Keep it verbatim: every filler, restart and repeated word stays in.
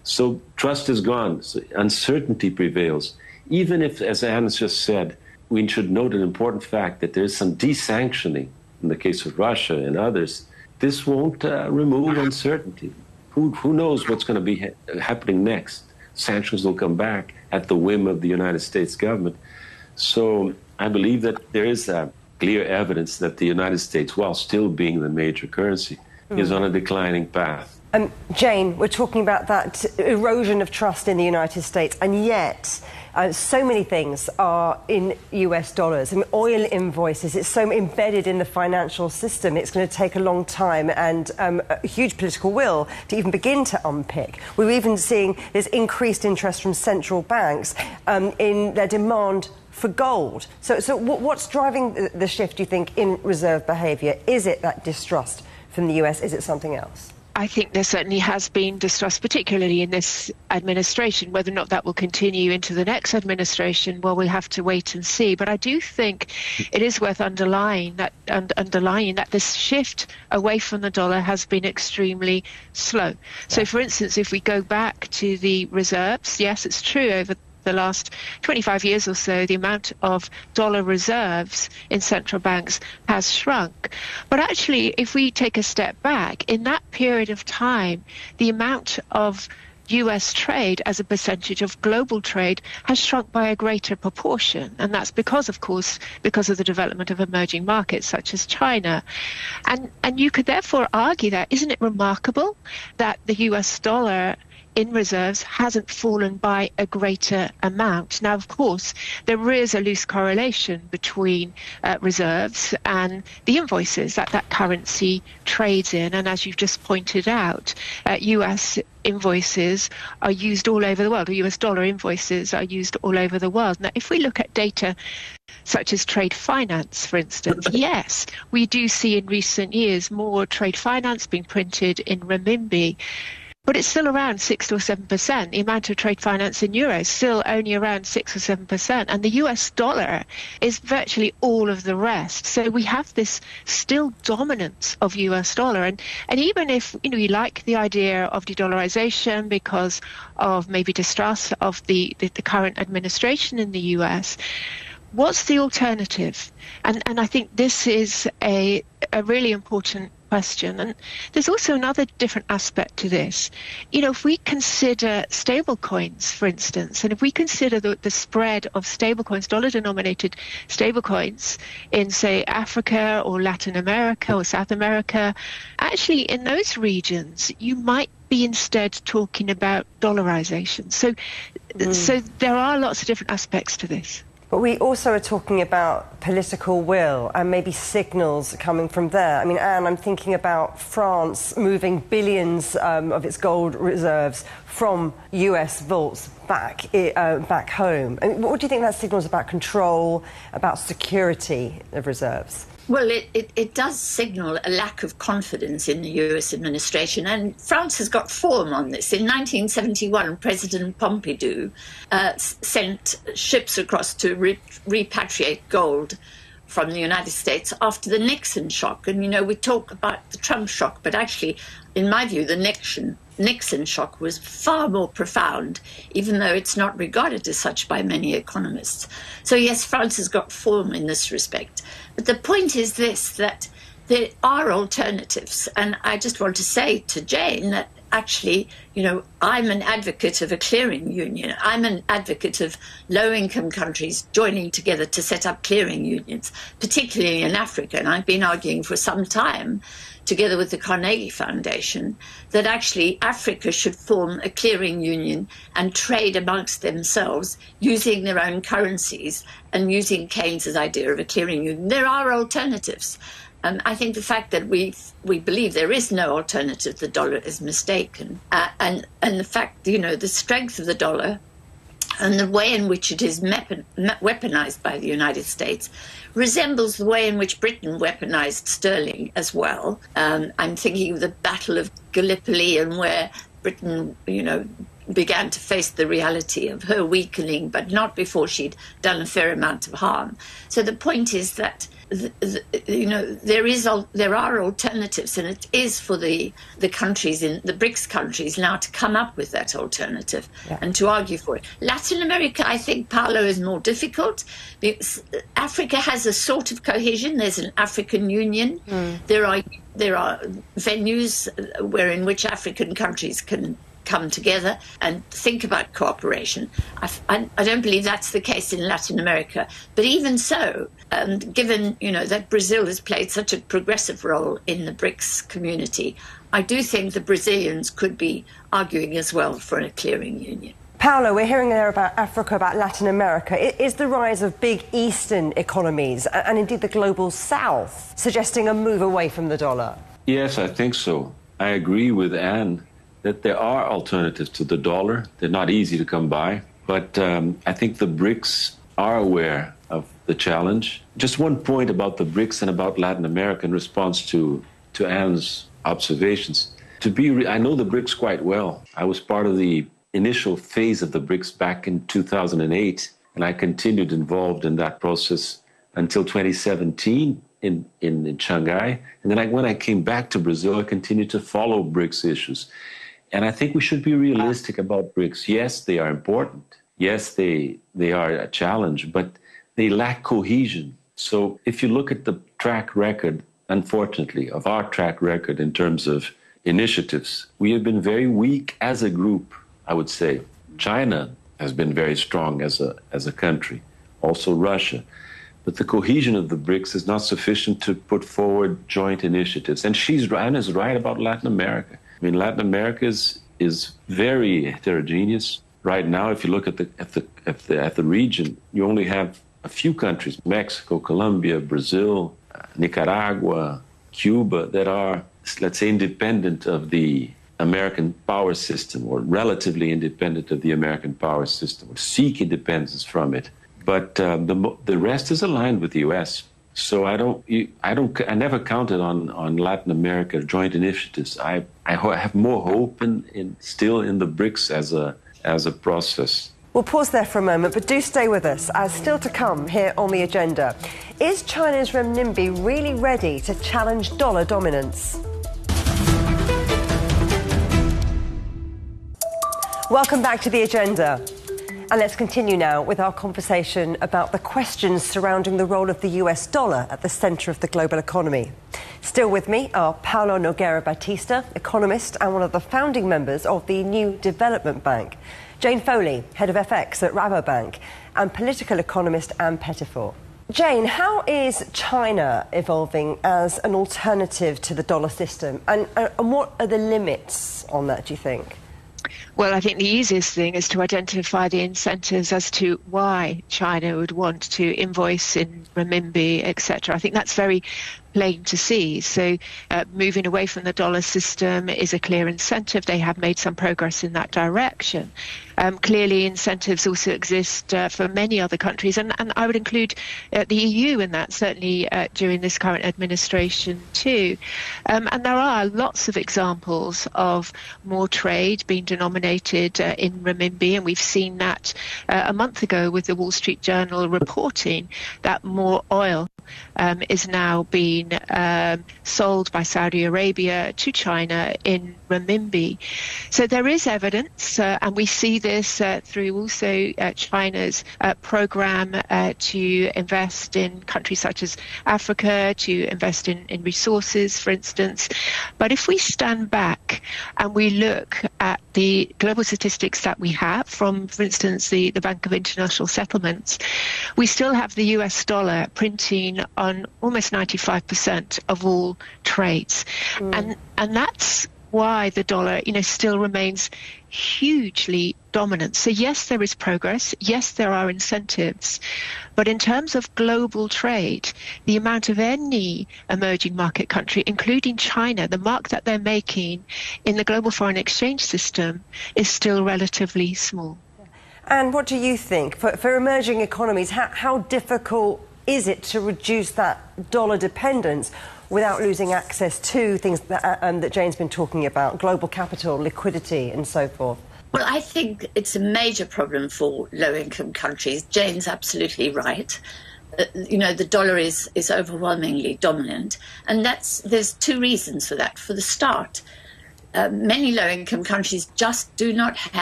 So trust is gone. So uncertainty prevails. Even if, as Anne just said, we should note an important fact that there is some desanctioning in the case of Russia and others, this won't uh, remove uncertainty. Who, who knows what's going to be ha- happening next? Sanctions will come back at the whim of the United States government. So I believe that there is uh, clear evidence that the United States, while still being the major currency, mm. is on a declining path. Um, Jane, we're talking about that erosion of trust in the United States, and yet uh, so many things are in U S dollars. I mean, oil invoices, it's so embedded in the financial system, it's going to take a long time and um, a huge political will to even begin to unpick. We're even seeing there's increased interest from central banks um, in their demand for gold. So, so what's driving the, the shift, do you think, in reserve behaviour? Is it that distrust from the U S? Is it something else? I think there certainly has been distrust, particularly in this administration. Whether or not that will continue into the next administration, well, we'll have to wait and see. But I do think it is worth underlying that, und- underlying that this shift away from the dollar has been extremely slow. So, for instance, if we go back to the reserves, yes, it's true, over the last twenty-five years or so, the amount of dollar reserves in central banks has shrunk. But actually, if we take a step back, in that period of time, the amount of U S trade as a percentage of global trade has shrunk by a greater proportion. And that's because, of course, because of the development of emerging markets such as China. And, and you could therefore argue that, isn't it remarkable that the U S dollar in reserves hasn't fallen by a greater amount? Now, of course, there is a loose correlation between uh, reserves and the invoices that that currency trades in. And as you've just pointed out, uh, U S invoices are used all over the world, or U S dollar invoices are used all over the world. Now, if we look at data such as trade finance, for instance, yes, we do see in recent years more trade finance being printed in renminbi. But it's still around six or seven percent. The amount of trade finance in euros still only around six or seven percent, and the U S dollar is virtually all of the rest. So we have this still dominance of U S dollar, and and even if you know you like the idea of de-dollarization because of maybe distrust of the, the, the current administration in the U S, what's the alternative? And and I think this is a a really important question. And there's also another different aspect to this. You know, if we consider stable coins, for instance, and if we consider the, the spread of stable coins, dollar-denominated stable coins in, say, Africa or Latin America or South America, actually in those regions, you might be instead talking about dollarization. So, mm. so there are lots of different aspects to this. But we also are talking about political will and maybe signals coming from there. I mean, Anne, I'm thinking about France moving billions um, of its gold reserves from U S vaults back, uh, back home. I mean, what do you think that signals about control, about security of reserves? Well, it, it, it does signal a lack of confidence in the U S administration, and France has got form on this. In nineteen seventy-one, President Pompidou uh, sent ships across to re- repatriate gold from the United States after the Nixon shock. And, you know, we talk about the Trump shock, but actually, in my view, the Nixon, Nixon shock was far more profound, even though it's not regarded as such by many economists. So, yes, France has got form in this respect. But the point is this, that there are alternatives. And I just want to say to Jane that actually, you know, I'm an advocate of a clearing union. I'm an advocate of low-income countries joining together to set up clearing unions, particularly in Africa. And I've been arguing for some time, together with the Carnegie Foundation, that actually Africa should form a clearing union and trade amongst themselves using their own currencies and using Keynes' idea of a clearing union. There are alternatives. Um, I think the fact that we we believe there is no alternative, the dollar, is mistaken. Uh, and, and the fact, you know, the strength of the dollar and the way in which it is weapon, weaponized by the United States resembles the way in which Britain weaponized sterling as well. Um, I'm thinking of the Battle of Gallipoli, and where Britain, you know, began to face the reality of her weakening, but not before she'd done a fair amount of harm. So the point is that The, the, you know, there is there are alternatives, and it is for the the countries in the BRICS countries now to come up with that alternative yeah. and to argue for it. Latin America, I think, Paolo, is more difficult because Africa has a sort of cohesion. There's an African Union. Mm. There are there are venues where in which African countries can come together and think about cooperation. I, I, I don't believe that's the case in Latin America. But even so, um, given you know that Brazil has played such a progressive role in the BRICS community, I do think the Brazilians could be arguing as well for a clearing union. Paolo, we're hearing there about Africa, about Latin America. Is the rise of big Eastern economies and indeed the global South suggesting a move away from the dollar? Yes, I think so. I agree with Anne that there are alternatives to the dollar. They're not easy to come by, but um, I think the BRICS are aware of the challenge. Just one point about the BRICS and about Latin America in response to, to Anne's observations. To be, re- I know the BRICS quite well. I was part of the initial phase of the BRICS back in two thousand eight, and I continued involved in that process until twenty seventeen in, in, in Shanghai. And then I, when I came back to Brazil, I continued to follow BRICS issues. And I think we should be realistic about BRICS. Yes, they are important. Yes, they they are a challenge, but they lack cohesion. So if you look at the track record, unfortunately, of our track record in terms of initiatives, we have been very weak as a group, I would say. China has been very strong as a as a country, also Russia. But the cohesion of the BRICS is not sufficient to put forward joint initiatives. And she's Anna's right about Latin America. I mean, Latin America is, is very heterogeneous. Right now, if you look at the, at, the, at, the, at the region, you only have a few countries, Mexico, Colombia, Brazil, uh, Nicaragua, Cuba, that are, let's say, independent of the American power system, or relatively independent of the American power system, or seek independence from it. But uh, the, the rest is aligned with the U S. So I don't, I don't, I never counted on, on Latin America joint initiatives. I, I have more hope in, in still in the BRICS as a, as a process. We'll pause there for a moment, but do stay with us, as still to come here on the agenda. Is China's renminbi really ready to challenge dollar dominance? Welcome back to the agenda. And let's continue now with our conversation about the questions surrounding the role of the U S dollar at the centre of the global economy. Still with me are Paolo Nogueira Batista, economist and one of the founding members of the New Development Bank, Jane Foley, head of F X at Rabobank, and political economist Anne Pettifor. Jane, how is China evolving as an alternative to the dollar system? And, and what are the limits on that, do you think? Well, I think the easiest thing is to identify the incentives as to why China would want to invoice in renminbi, et cetera. I think that's very plain to see. So uh, moving away from the dollar system is a clear incentive. They have made some progress in that direction. Um, clearly, incentives also exist uh, for many other countries, and, and I would include uh, the E U in that, certainly uh, during this current administration too. Um, and there are lots of examples of more trade being denominated uh, in renminbi, and we've seen that uh, a month ago with the Wall Street Journal reporting that more oil um, is now being um, sold by Saudi Arabia to China in renminbi. So there is evidence, uh, and we see this uh, through also uh, China's uh, program uh, to invest in countries such as Africa, to invest in, in resources, for instance. But if we stand back and we look at the global statistics that we have from, for instance, the, the Bank of International Settlements, we still have the U S dollar printing on almost ninety-five percent of all trades. Mm. And, and that's why the dollar, you know, still remains hugely dominant. So yes, there is progress. Yes, there are incentives. But in terms of global trade, the amount of any emerging market country, including China, the mark that they're making in the global foreign exchange system is still relatively small. And what do you think? For, for emerging economies, how, how difficult is it to reduce that dollar dependence without losing access to things that, um, that Jane's been talking about, global capital, liquidity and so forth? Well, I think it's a major problem for low-income countries. Jane's absolutely right. Uh, you know, the dollar is, is overwhelmingly dominant. And that's there's two reasons for that. For the start, uh, many low-income countries just do not have